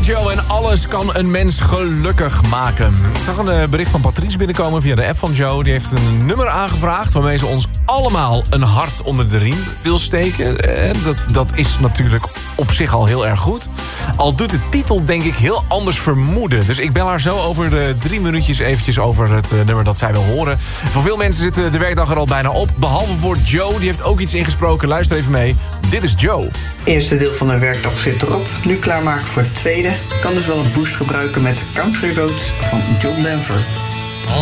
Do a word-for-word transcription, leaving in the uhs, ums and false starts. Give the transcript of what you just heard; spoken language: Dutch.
Joe en alles kan een mens gelukkig maken. Ik zag een uh, bericht van Patrice binnenkomen via de app van Joe. Die heeft een nummer aangevraagd waarmee ze ons allemaal een hart onder de riem wil steken. En dat, dat is natuurlijk op zich al heel erg goed. Al doet de titel denk ik heel anders vermoeden. Dus ik bel haar zo over de drie minuutjes eventjes over het uh, nummer dat zij wil horen. Voor veel mensen zit de werkdag er al bijna op. Behalve voor Joe, die heeft ook iets ingesproken. Luister even mee. Dit is Joe. Eerste deel van de werkdag zit erop. Nu klaarmaken voor de tweede. Kan dus wel een boost gebruiken met Country Roads van John Denver.